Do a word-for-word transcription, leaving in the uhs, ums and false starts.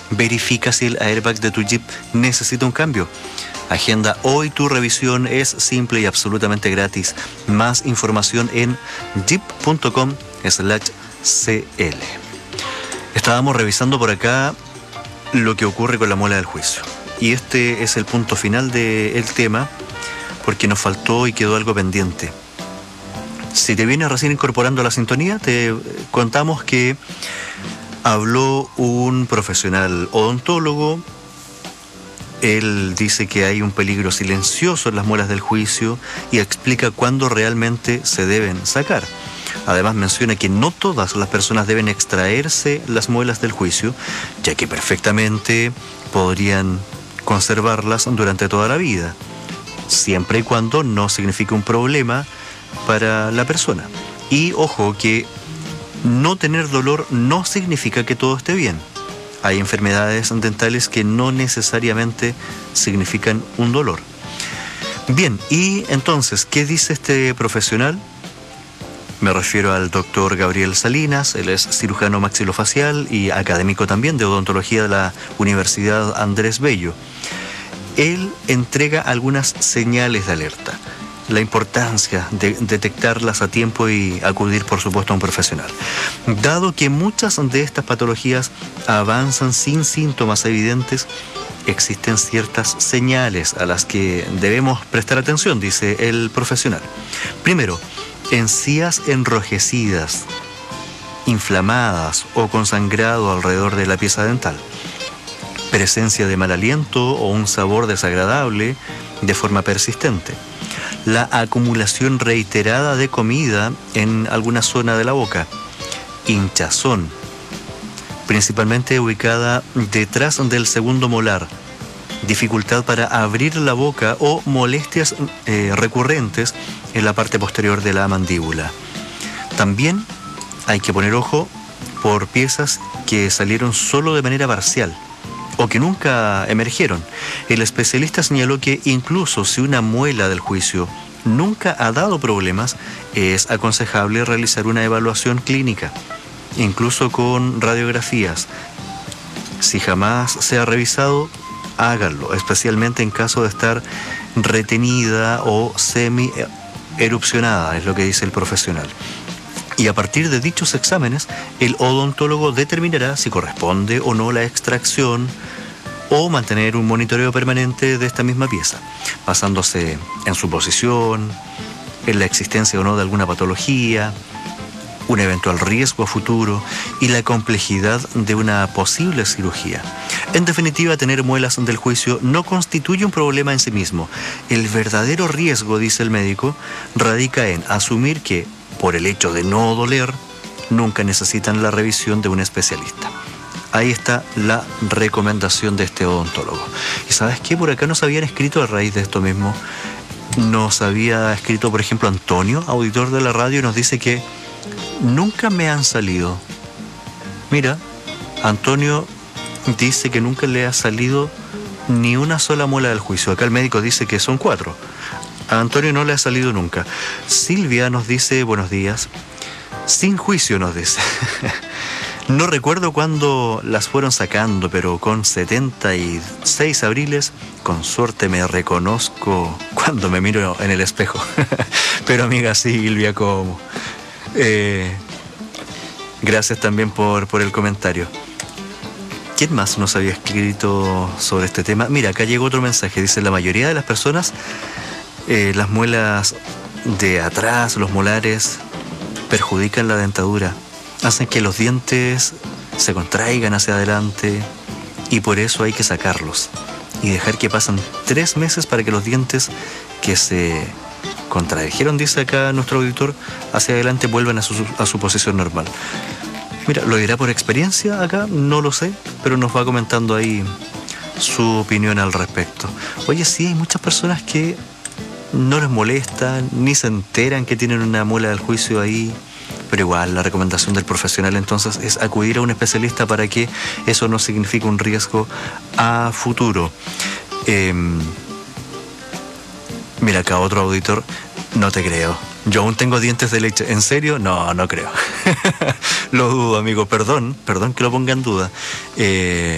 Verifica si el airbag de tu Jeep necesita un cambio. Agenda hoy tu revisión, es simple y absolutamente gratis. Más información en jeep.com slash cl. Estábamos revisando por acá lo que ocurre con la muela del juicio. Y este es el punto final del tema, porque nos faltó y quedó algo pendiente. Si te vienes recién incorporando a la sintonía, te contamos que habló un profesional odontólogo. Él dice que hay un peligro silencioso en las muelas del juicio y explica cuándo realmente se deben sacar. Además menciona que no todas las personas deben extraerse las muelas del juicio, ya que perfectamente podrían conservarlas durante toda la vida, siempre y cuando no signifique un problema para la persona. Y ojo, que no tener dolor no significa que todo esté bien. Hay enfermedades dentales que no necesariamente significan un dolor. Bien, y entonces, ¿qué dice este profesional? Me refiero al doctor Gabriel Salinas. Él es cirujano maxilofacial y académico también de odontología de la Universidad Andrés Bello. Él entrega algunas señales de alerta. La importancia de detectarlas a tiempo y acudir, por supuesto, a un profesional. Dado que muchas de estas patologías avanzan sin síntomas evidentes, existen ciertas señales a las que debemos prestar atención, dice el profesional. Primero, encías enrojecidas, inflamadas o con sangrado alrededor de la pieza dental. Presencia de mal aliento o un sabor desagradable de forma persistente. La acumulación reiterada de comida en alguna zona de la boca. Hinchazón, principalmente ubicada detrás del segundo molar. Dificultad para abrir la boca o molestias eh, recurrentes en la parte posterior de la mandíbula. También hay que poner ojo por piezas que salieron solo de manera parcial o que nunca emergieron. El especialista señaló que incluso si una muela del juicio nunca ha dado problemas, es aconsejable realizar una evaluación clínica, incluso con radiografías. Si jamás se ha revisado, háganlo, especialmente en caso de estar retenida o semi-erupcionada, es lo que dice el profesional. Y a partir de dichos exámenes, el odontólogo determinará si corresponde o no la extracción o mantener un monitoreo permanente de esta misma pieza, basándose en su posición, en la existencia o no de alguna patología, un eventual riesgo a futuro y la complejidad de una posible cirugía. En definitiva, tener muelas del juicio no constituye un problema en sí mismo. El verdadero riesgo, dice el médico, radica en asumir que, por el hecho de no doler, nunca necesitan la revisión de un especialista. Ahí está la recomendación de este odontólogo. ¿Y sabes qué? Por acá nos habían escrito a raíz de esto mismo. Nos había escrito, por ejemplo, Antonio, auditor de la radio, y nos dice que nunca me han salido. Mira, Antonio dice que nunca le ha salido ni una sola muela del juicio. Acá el médico dice que son cuatro. A Antonio no le ha salido nunca. Silvia nos dice, buenos días. Sin juicio, nos dice. No recuerdo cuándo las fueron sacando, pero con setenta y seis abriles, con suerte me reconozco cuando me miro en el espejo. Pero amiga Silvia, ¿cómo? Eh, gracias también por, por el comentario. ¿Quién más nos había escrito sobre este tema? Mira, acá llegó otro mensaje. Dice, la mayoría de las personas, eh, las muelas de atrás, los molares, perjudican la dentadura. Hacen que los dientes se contraigan hacia adelante y por eso hay que sacarlos y dejar que pasen tres meses para que los dientes que se contrajeron, dice acá nuestro auditor, hacia adelante vuelvan a su, a su posición normal. Mira, lo dirá por experiencia acá, no lo sé, pero nos va comentando ahí su opinión al respecto. Oye, sí, hay muchas personas que no les molesta ni se enteran que tienen una muela del juicio ahí. Pero igual, la recomendación del profesional entonces es acudir a un especialista para que eso no signifique un riesgo a futuro. Eh, mira acá otro auditor, no te creo. Yo aún tengo dientes de leche. ¿En serio? No, no creo. Lo dudo, amigo. Perdón, perdón que lo ponga en duda. Eh,